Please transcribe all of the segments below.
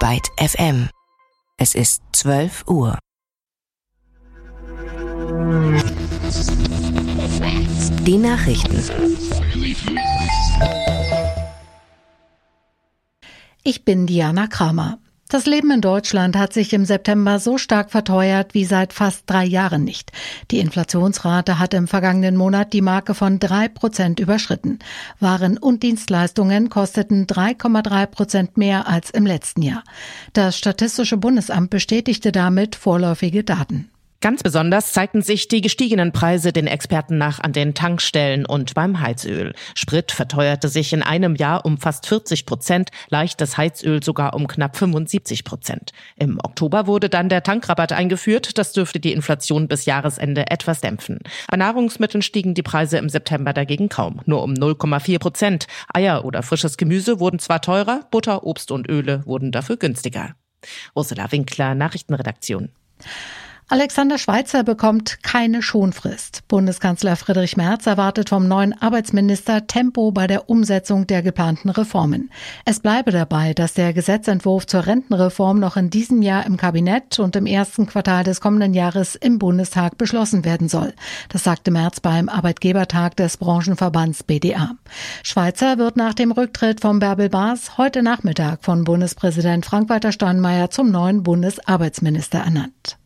Byte FM. Es ist 12 Uhr. Die Nachrichten. Ich bin Diana Kramer. Das Leben in Deutschland hat sich im September so stark verteuert wie seit fast 3 Jahren nicht. Die Inflationsrate hat im vergangenen Monat die Marke von 3% überschritten. Waren und Dienstleistungen kosteten 3,3% mehr als im letzten Jahr. Das Statistische Bundesamt bestätigte damit vorläufige Daten. Ganz besonders zeigten sich die gestiegenen Preise den Experten nach an den Tankstellen und beim Heizöl. Sprit verteuerte sich in einem Jahr um fast 40%, leichtes Heizöl sogar um knapp 75%. Im Oktober wurde dann der Tankrabatt eingeführt. Das dürfte die Inflation bis Jahresende etwas dämpfen. Bei Nahrungsmitteln stiegen die Preise im September dagegen kaum, nur um 0,4%. Eier oder frisches Gemüse wurden zwar teurer, Butter, Obst und Öle wurden dafür günstiger. Ursula Winkler, Nachrichtenredaktion. Alexander Schweitzer bekommt keine Schonfrist. Bundeskanzler Friedrich Merz erwartet vom neuen Arbeitsminister Tempo bei der Umsetzung der geplanten Reformen. Es bleibe dabei, dass der Gesetzentwurf zur Rentenreform noch in diesem Jahr im Kabinett und im ersten Quartal des kommenden Jahres im Bundestag beschlossen werden soll. Das sagte Merz beim Arbeitgebertag des Branchenverbands BDA. Schweitzer wird nach dem Rücktritt von Bärbel Baas heute Nachmittag von Bundespräsident Frank-Walter Steinmeier zum neuen Bundesarbeitsminister ernannt.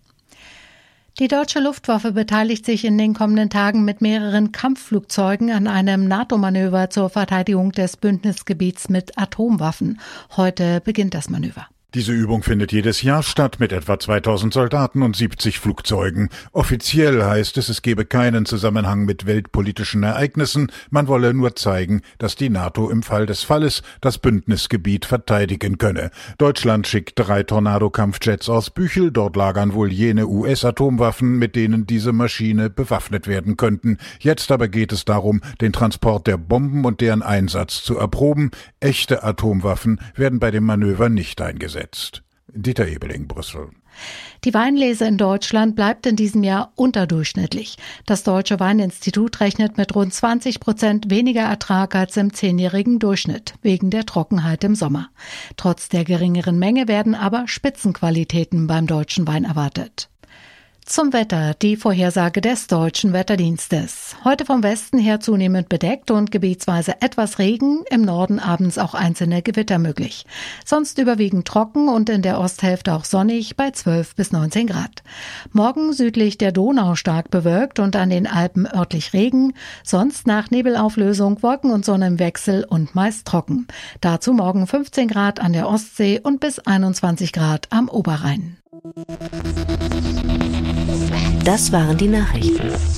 Die deutsche Luftwaffe beteiligt sich in den kommenden Tagen mit mehreren Kampfflugzeugen an einem NATO-Manöver zur Verteidigung des Bündnisgebiets mit Atomwaffen. Heute beginnt das Manöver. Diese Übung findet jedes Jahr statt mit etwa 2000 Soldaten und 70 Flugzeugen. Offiziell heißt es gebe keinen Zusammenhang mit weltpolitischen Ereignissen. Man wolle nur zeigen, dass die NATO im Fall des Falles das Bündnisgebiet verteidigen könne. Deutschland schickt 3 Tornado-Kampfjets aus Büchel. Dort lagern wohl jene US-Atomwaffen, mit denen diese Maschine bewaffnet werden könnten. Jetzt aber geht es darum, den Transport der Bomben und deren Einsatz zu erproben. Echte Atomwaffen werden bei dem Manöver nicht eingesetzt. Dieter Ebeling, Brüssel. Die Weinlese in Deutschland bleibt in diesem Jahr unterdurchschnittlich. Das Deutsche Weininstitut rechnet mit rund 20% weniger Ertrag als im 10-jährigen Durchschnitt, wegen der Trockenheit im Sommer. Trotz der geringeren Menge werden aber Spitzenqualitäten beim deutschen Wein erwartet. Zum Wetter, die Vorhersage des Deutschen Wetterdienstes. Heute vom Westen her zunehmend bedeckt und gebietsweise etwas Regen, im Norden abends auch einzelne Gewitter möglich. Sonst überwiegend trocken und in der Osthälfte auch sonnig bei 12 bis 19 Grad. Morgen südlich der Donau stark bewölkt und an den Alpen örtlich Regen, sonst nach Nebelauflösung Wolken- und Sonnenwechsel und meist trocken. Dazu morgen 15 Grad an der Ostsee und bis 21 Grad am Oberrhein. Das waren die Nachrichten.